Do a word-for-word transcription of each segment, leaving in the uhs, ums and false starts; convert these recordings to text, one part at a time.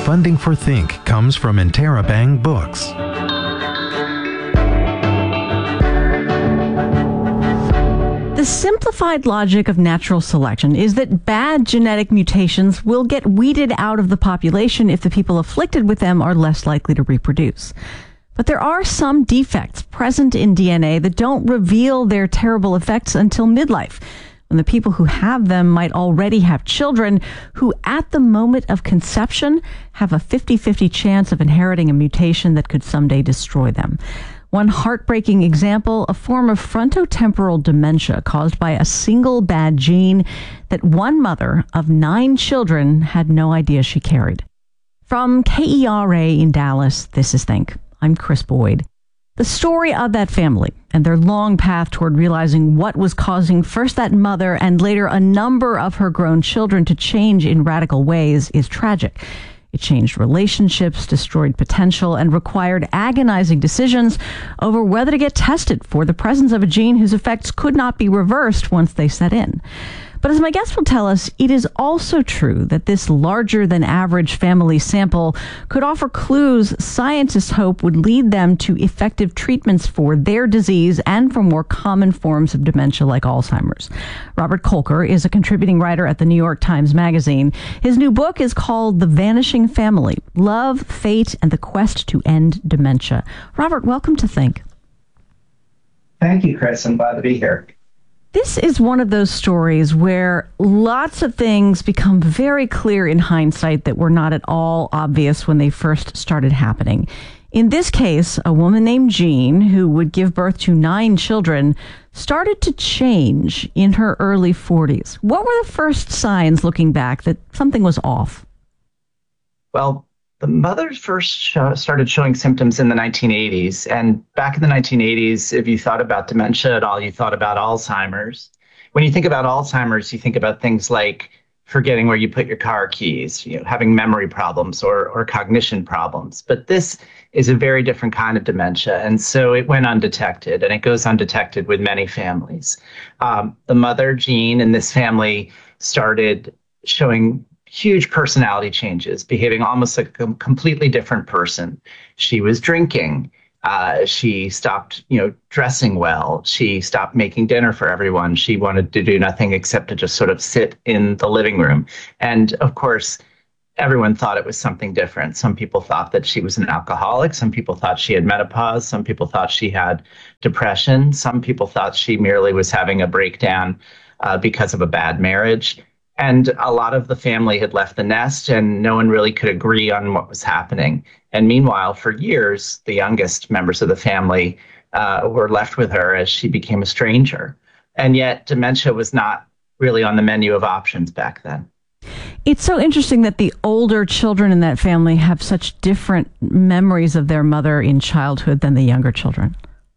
Funding for Think comes from Interabang Books. The simplified logic of natural selection is that bad genetic mutations will get weeded out of the population if the people afflicted with them are less likely to reproduce. But there are some defects present in D N A that don't reveal their terrible effects until midlife, when the people who have them might already have children who, at the moment of conception, have a fifty-fifty chance of inheriting a mutation that could someday destroy them. One heartbreaking example, a form of frontotemporal dementia caused by a single bad gene that one mother of nine children had no idea she carried. From K E R A in Dallas, this is Think. I'm Chris Boyd. The story of that family and their long path toward realizing what was causing first that mother and later a number of her grown children to change in radical ways is tragic. It changed relationships, destroyed potential, and required agonizing decisions over whether to get tested for the presence of a gene whose effects could not be reversed once they set in. But as my guest will tell us, it is also true that this larger-than-average family sample could offer clues scientists hope would lead them to effective treatments for their disease and for more common forms of dementia like Alzheimer's. Robert Kolker is a contributing writer at the New York Times Magazine. His new book is called The Vanishing Family: Love, Fate, and the Quest to End Dementia. Robert, welcome to Think. Thank you, Chris. I'm glad to be here. This is one of those stories where lots of things become very clear in hindsight that were not at all obvious when they first started happening. In this case, a woman named Jean, who would give birth to nine children, started to change in her early forties. What were the first signs, looking back, that something was off? Well, the mother first show, started showing symptoms in the nineteen eighties. And back in the nineteen eighties, if you thought about dementia at all, you thought about Alzheimer's. When you think about Alzheimer's, you think about things like forgetting where you put your car keys, you know, having memory problems or, or cognition problems. But this is a very different kind of dementia. And so it went undetected, and it goes undetected with many families. Um, the mother, Jean, in this family started showing huge personality changes, behaving almost like a completely different person. She was drinking. Uh, she stopped, you know, dressing well. She stopped making dinner for everyone. She wanted to do nothing except to just sort of sit in the living room. And of course, everyone thought it was something different. Some people thought that she was an alcoholic. Some people thought she had menopause. Some people thought she had depression. Some people thought she merely was having a breakdown uh, because of a bad marriage. And a lot of the family had left the nest, and no one really could agree on what was happening. And meanwhile, for years, the youngest members of the family uh, were left with her as she became a stranger. And yet dementia was not really on the menu of options back then. It's so interesting that the older children in that family have such different memories of their mother in childhood than the younger children.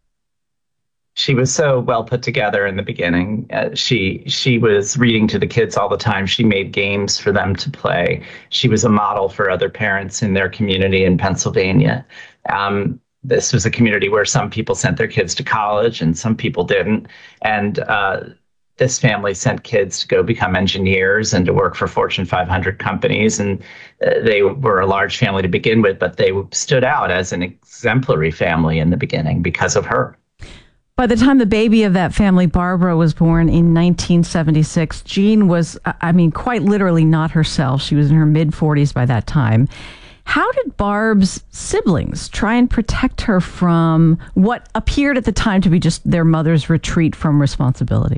She was so well put together in the beginning. Uh, she she was reading to the kids all the time. She made games for them to play. She was a model for other parents in their community in Pennsylvania. Um, this was a community where some people sent their kids to college and some people didn't. And uh, this family sent kids to go become engineers and to work for Fortune five hundred companies. And uh, they were a large family to begin with, but they stood out as an exemplary family in the beginning because of her. By the time the baby of that family, Barbara, was born in nineteen seventy-six, Jean was, I mean, quite literally not herself. She was in her mid-forties by that time. How did Barb's siblings try and protect her from what appeared at the time to be just their mother's retreat from responsibility?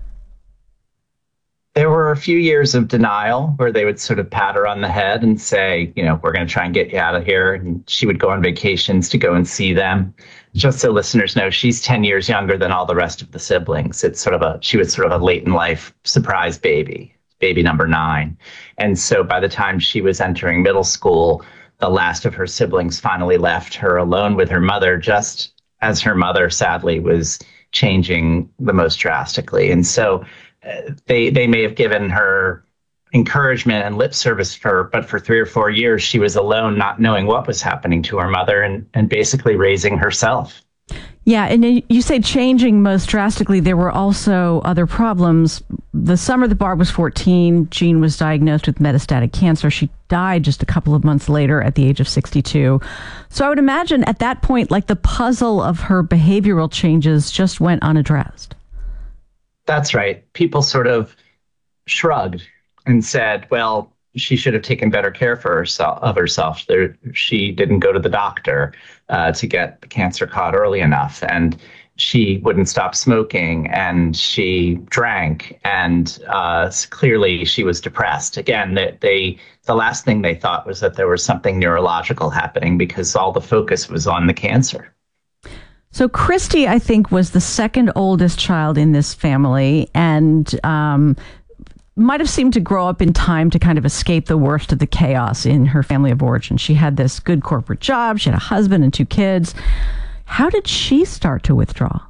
There were a few years of denial where they would sort of pat her on the head and say, you know, we're going to try and get you out of here. And she would go on vacations to go and see them. Just so listeners know, she's ten years younger than all the rest of the siblings. It's sort of a, she was sort of a late in life surprise baby, baby number nine. And so by the time she was entering middle school, the last of her siblings finally left her alone with her mother, just as her mother sadly was changing the most drastically. And so uh, they they may have given her encouragement and lip service for, but for three or four years, she was alone, not knowing what was happening to her mother and, and basically raising herself. Yeah, and you you say changing most drastically. There were also other problems. The summer that Barb was fourteen, Jean was diagnosed with metastatic cancer. She died just a couple of months later at the age of sixty-two. So I would imagine at that point, like the puzzle of her behavioral changes just went unaddressed. That's right. People sort of shrugged and said, well, she should have taken better care for herself of herself. There, she didn't go to the doctor uh, to get the cancer caught early enough, and she wouldn't stop smoking, and she drank, and uh, clearly she was depressed. Again, they, they the last thing they thought was that there was something neurological happening because all the focus was on the cancer. So Christy, I think, was the second oldest child in this family, and um, might have seemed to grow up in time to kind of escape the worst of the chaos in her family of origin. She had this good corporate job. She had a husband and two kids. How did she start to withdraw?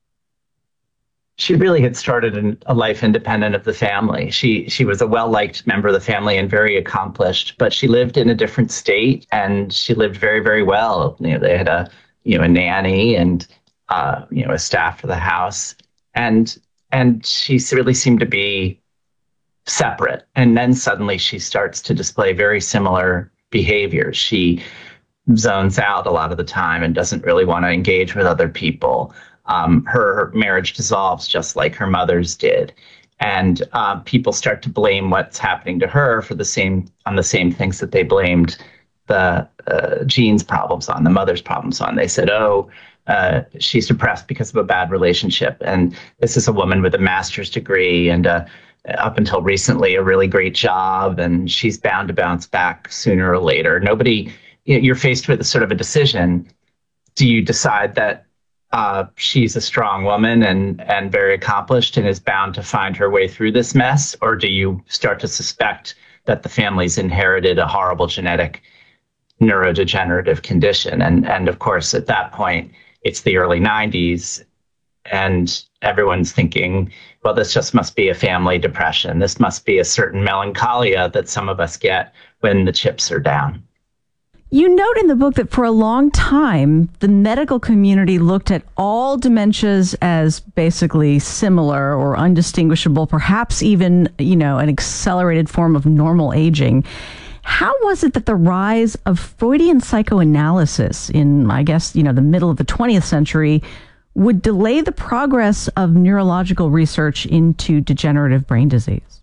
She really had started an, a life independent of the family. She she was a well-liked member of the family and very accomplished, but she lived in a different state, and she lived very, very well. You know, they had a you know a nanny and uh, you know a staff for the house, and and she really seemed to be separate. And then suddenly she starts to display very similar behaviors. She zones out a lot of the time and doesn't really want to engage with other people. Um, her, her marriage dissolves just like her mother's did. And uh, people start to blame what's happening to her for the same on the same things that they blamed the uh, Jean's problems on, the mother's problems on. They said, oh, uh, she's depressed because of a bad relationship. And this is a woman with a master's degree and a up until recently, a really great job, and she's bound to bounce back sooner or later. Nobody, you're faced with a sort of a decision. Do you decide that uh, she's a strong woman and, and very accomplished and is bound to find her way through this mess? Or do you start to suspect that the family's inherited a horrible genetic neurodegenerative condition? And, and of course, at that point, it's the early nineties, and everyone's thinking, well, this just must be a family depression. This must be a certain melancholia that some of us get when the chips are down. You note in the book that for a long time, the medical community looked at all dementias as basically similar or undistinguishable, perhaps even, you know, an accelerated form of normal aging. How was it that the rise of Freudian psychoanalysis in, I guess, you know, the middle of the twentieth century would delay the progress of neurological research into degenerative brain disease?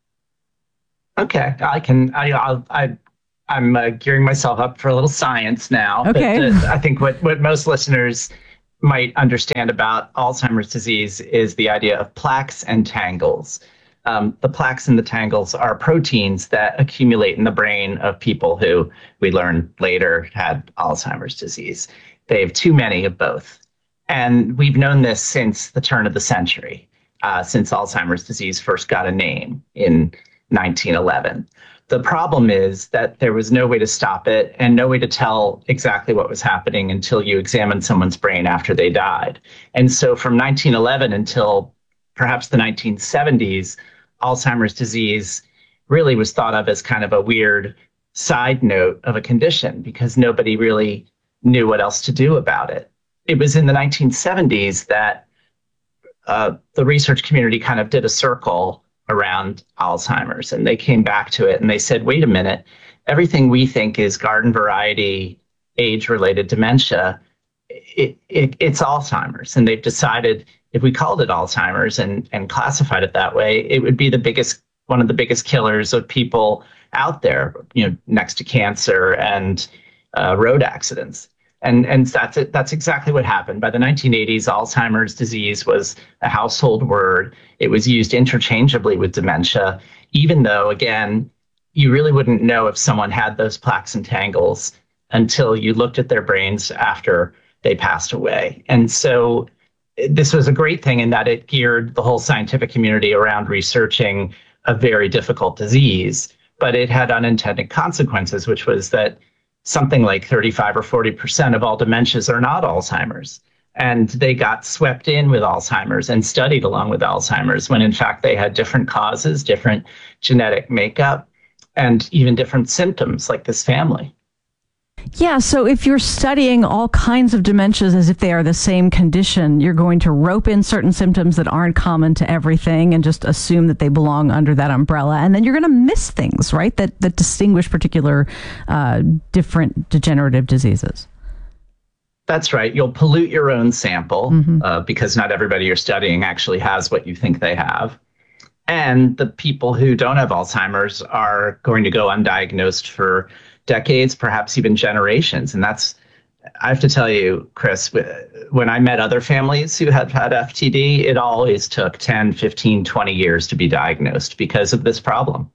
Okay, I can. I, I'll, I, I'm uh, gearing myself up for a little science now. Okay. But, uh, I think what, what most listeners might understand about Alzheimer's disease is the idea of plaques and tangles. Um, the plaques and the tangles are proteins that accumulate in the brain of people who we learned later had Alzheimer's disease. They have too many of both. And we've known this since the turn of the century, uh, since Alzheimer's disease first got a name in nineteen eleven. The problem is that there was no way to stop it and no way to tell exactly what was happening until you examined someone's brain after they died. And so from nineteen eleven until perhaps the nineteen seventies, Alzheimer's disease really was thought of as kind of a weird side note of a condition because nobody really knew what else to do about it. It was in the nineteen seventies that uh, the research community kind of did a circle around Alzheimer's, and they came back to it and they said, wait a minute, everything we think is garden variety age-related dementia, it, it, it's Alzheimer's. And they've decided if we called it Alzheimer's and, and classified it that way, it would be the biggest, one of the biggest killers of people out there, you know, next to cancer and uh, road accidents. And and that's it. That's exactly what happened. By the nineteen eighties, Alzheimer's disease was a household word. It was used interchangeably with dementia, even though, again, you really wouldn't know if someone had those plaques and tangles until you looked at their brains after they passed away. And so this was a great thing in that it geared the whole scientific community around researching a very difficult disease, but it had unintended consequences, which was that something like thirty-five or forty percent of all dementias are not Alzheimer's. And they got swept in with Alzheimer's and studied along with Alzheimer's when in fact they had different causes, different genetic makeup, and even different symptoms like this family. Yeah, so if you're studying all kinds of dementias as if they are the same condition, you're going to rope in certain symptoms that aren't common to everything and just assume that they belong under that umbrella. And then you're going to miss things, right, that, that distinguish particular uh, different degenerative diseases. That's right. You'll pollute your own sample mm-hmm. uh, because not everybody you're studying actually has what you think they have. And the people who don't have Alzheimer's are going to go undiagnosed for decades, perhaps even generations. And that's, I have to tell you, Chris, when I met other families who had had F T D, it always took ten, fifteen, twenty years to be diagnosed because of this problem.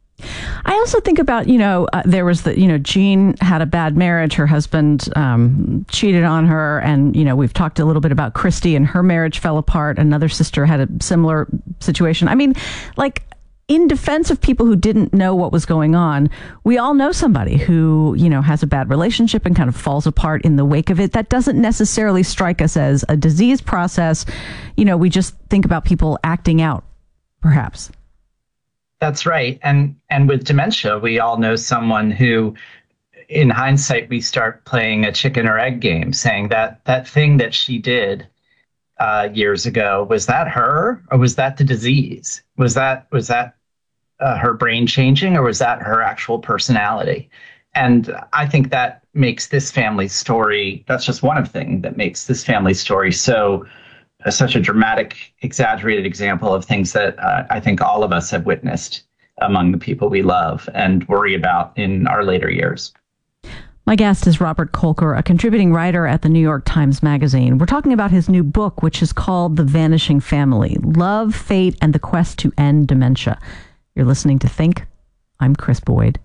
I also think about, you know, uh, there was the, you know, Jean had a bad marriage. Her husband um, cheated on her. And, you know, we've talked a little bit about Christy and her marriage fell apart. Another sister had a similar situation. I mean, like, in defense of people who didn't know what was going on, we all know somebody who, you know, has a bad relationship and kind of falls apart in the wake of it. That doesn't necessarily strike us as a disease process. You know, we just think about people acting out, perhaps. That's right. And and with dementia, we all know someone who, in hindsight, we start playing a chicken or egg game, saying that that thing that she did uh, years ago, was that her or was that the disease? Was that was that uh, her brain changing or was that her actual personality? And I think that makes this family story, that's just one of things that makes this family story so uh, such a dramatic, exaggerated example of things that uh, I think all of us have witnessed among the people we love and worry about in our later years. My guest is Robert Kolker, a contributing writer at the New York Times Magazine. We're talking about his new book, which is called The Vanishing Family: Love, Fate, and the Quest to End Dementia. You're listening to Think. I'm Chris Boyd.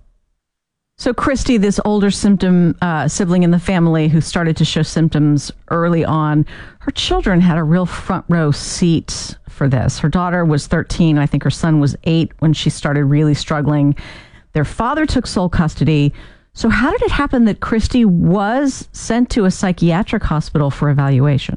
So Christy, this older symptom uh, sibling in the family who started to show symptoms early on, her children had a real front row seat for this. Her daughter was thirteen. I think her son was eight when she started really struggling. Their father took sole custody. So how did it happen that Christy was sent to a psychiatric hospital for evaluation?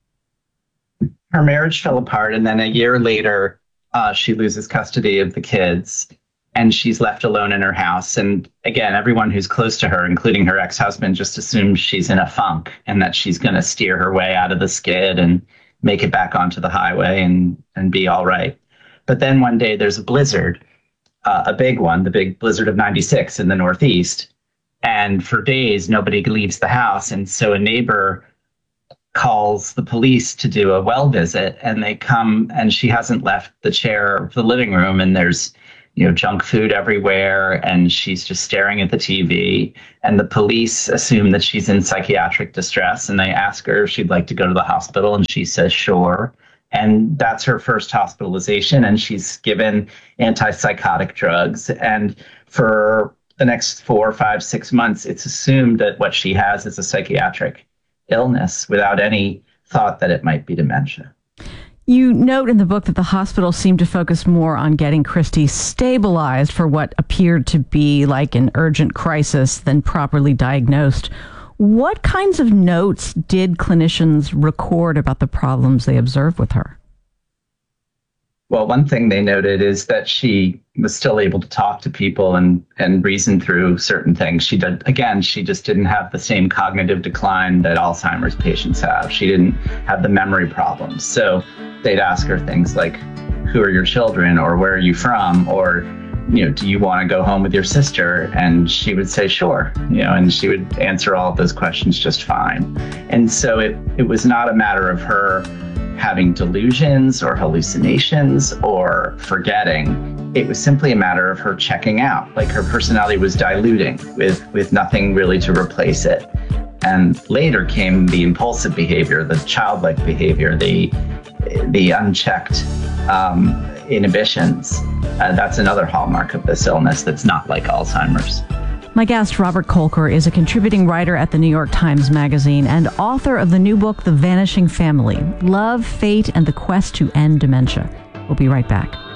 Her marriage fell apart, and then a year later, uh, she loses custody of the kids, and she's left alone in her house. And again, everyone who's close to her, including her ex-husband, just assumes she's in a funk and that she's going to steer her way out of the skid and make it back onto the highway and, and be all right. But then one day there's a blizzard, uh, a big one, the big blizzard of ninety-six in the Northeast. And for days, nobody leaves the house. And so a neighbor calls the police to do a well visit, and they come, and she hasn't left the chair of the living room, and there's, you know, junk food everywhere, and she's just staring at the T V. And the police assume that she's in psychiatric distress, and they ask her if she'd like to go to the hospital, and she says, sure. And that's her first hospitalization, and she's given antipsychotic drugs. And for the next four, five, six months, it's assumed that what she has is a psychiatric illness without any thought that it might be dementia. You note in the book that the hospital seemed to focus more on getting Christy stabilized for what appeared to be like an urgent crisis than properly diagnosed. What kinds of notes did clinicians record about the problems they observed with her? Well, one thing they noted is that she was still able to talk to people and, and reason through certain things. She did, again, she just didn't have the same cognitive decline that Alzheimer's patients have. She didn't have the memory problems. So they'd ask her things like, who are your children, or where are you from, or, you know, do you want to go home with your sister? And she would say, sure, you know, and she would answer all of those questions just fine. And so it, it was not a matter of her having delusions or hallucinations or forgetting. It was simply a matter of her checking out. Like, her personality was diluting with, with nothing really to replace it. And later came the impulsive behavior, the childlike behavior, the, the unchecked um, inhibitions. Uh, that's another hallmark of this illness that's not like Alzheimer's. My guest, Robert Kolker, is a contributing writer at the New York Times Magazine and author of the new book, The Vanishing Family: Love, Fate, and the Quest to End Dementia. We'll be right back.